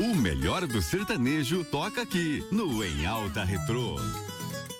O melhor do sertanejo toca aqui no Em Alta Retrô.